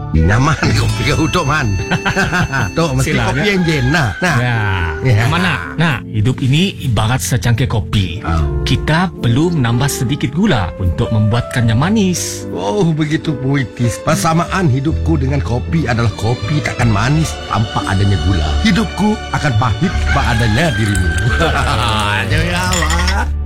Nyaman kopi kau Tok Man. Tok mesti Silakan. kopi yang jen. Nah. Ya, mana? Nah, hidup ini ibarat secangkir kopi. Kita perlu menambah sedikit gula untuk membuatkannya manis. Oh, begitu puitis. Persamaan hidupku dengan kopi adalah kopi takkan manis tanpa adanya gula. Hidupku akan pahit tanpa adanya dirimu. Jadi apa?